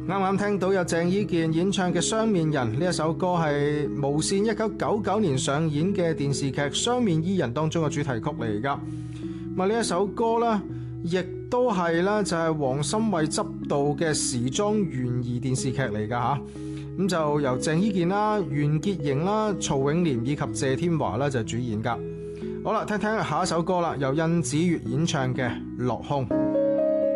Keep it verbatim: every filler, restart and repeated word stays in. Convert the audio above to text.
啱啱聽到有鄭伊健演唱嘅《雙面人》，呢一首歌係無綫一九九九年上演嘅電視劇《雙面伊人》當中嘅主題曲嚟噶。咁啊呢一首歌呢，亦都係啦，就係黃心慧執導嘅時裝懸疑電視劇嚟噶吓。咁就由鄭伊健啦、袁潔瑩啦、曹永廉以及謝天華啦就主演噶。好啦，聽聽下一首歌啦，由甄子越演唱嘅《落空》。